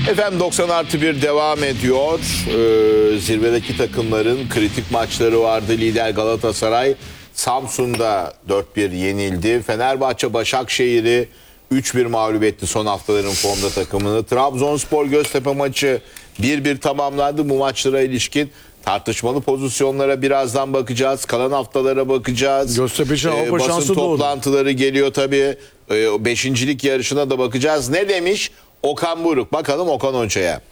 Efendim 90+1 devam ediyor. Zirvedeki takımların kritik maçları vardı. Lider Galatasaray Samsun'da 4-1 yenildi. Fenerbahçe Başakşehir'i 3-1 mağlup etti son haftaların formda takımını. Trabzonspor Göztepe maçı 1-1 tamamlandı. Bu maçlara ilişkin tartışmalı pozisyonlara birazdan bakacağız. Kalan haftalara bakacağız. Göztepe için Avrupa basın şansı doğdu. toplantıları geliyor tabii. Beşincilik yarışına da bakacağız. Ne demiş Okan Buruk? Bakalım Okan Hoca'ya.